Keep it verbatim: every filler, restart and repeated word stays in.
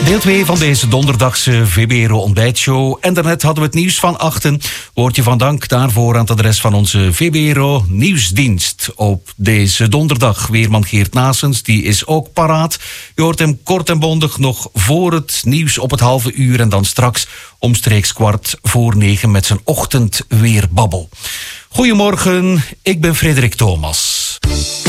Deel twee van deze donderdagse V B R O ontbijtshow. En daarnet hadden we het nieuws van achten. Woordje van dank daarvoor aan het adres van onze V B R O nieuwsdienst. Op deze donderdag weerman Geert Naessens, die is ook paraat. U hoort hem kort en bondig nog voor het nieuws op het halve uur. En dan straks omstreeks kwart voor negen met zijn ochtendweerbabbel. Goedemorgen, ik ben Frederik Thomas.